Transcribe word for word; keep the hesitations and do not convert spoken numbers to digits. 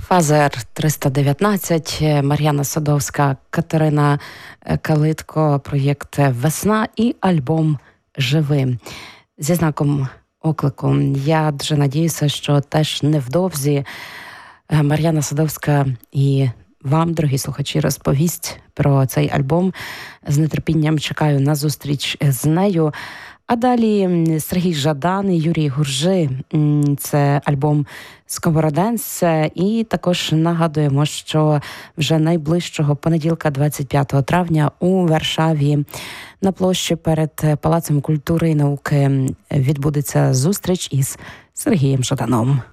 Фазер триста дев'ятнадцять, Мар'яна Садовська, Катерина Калитко, проєкт «Весна» і альбом «Живи» зі знаком оклику. Я дуже надіюся, що теж невдовзі Мар'яна Садовська і вам, дорогі слухачі, розповість про цей альбом. З нетерпінням чекаю на зустріч з нею. А далі Сергій Жадан і Юрій Гуржи. Це альбом «Сковороденс». І також нагадуємо, що вже найближчого понеділка, двадцять п'ятого травня, у Варшаві на площі перед Палацем культури і науки відбудеться зустріч із Сергієм Жаданом.